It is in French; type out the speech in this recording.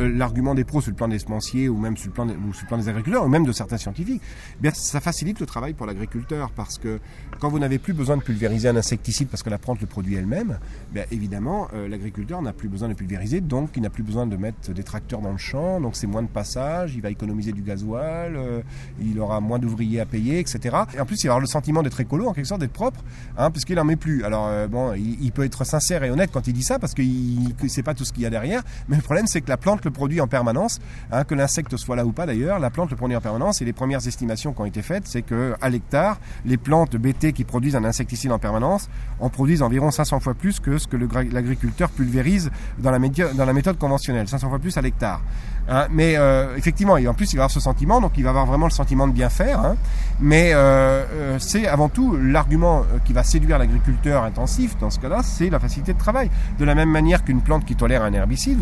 l'argument des pros sur le plan des semenciers ou même sur le plan des agriculteurs ou même de certains scientifiques, bien, ça facilite le travail pour l'agriculteur parce que quand vous n'avez plus besoin de pulvériser un insecticide parce que la plante le produit elle-même, bien, évidemment, l'agriculteur n'a plus besoin de pulvériser, donc il n'a plus besoin de mettre des tracteurs dans le champ, donc c'est moins de passage, il va économiser du gasoil, il aura moins d'ouvriers à payer, etc. Et en plus, il va avoir le sentiment d'être écolo, en quelque sorte, d'être propre, puisqu'il n'en met plus. Alors, il peut être sincère et honnête quand il dit ça, parce qu'il ne sait pas tout ce qu'il y a derrière, mais le problème, c'est que la plante le produit en permanence, que l'insecte soit là ou pas d'ailleurs, la plante le produit en permanence, et les premières estimations qui ont été faites, c'est qu'à l'hectare, les plantes BT qui produisent un insecticide en permanence en produisent environ 500 fois plus que ce que l'agriculteur pulvérise dans la méthode conventionnelle, 500 fois plus à l'hectare. Mais effectivement, et en plus il va avoir ce sentiment, donc il va avoir vraiment le sentiment de bien faire, mais c'est avant tout l'argument qui va séduire l'agriculteur intensif dans ce cas-là, c'est la facilité de travail. De la même manière qu'une plante qui tolère un herbicide,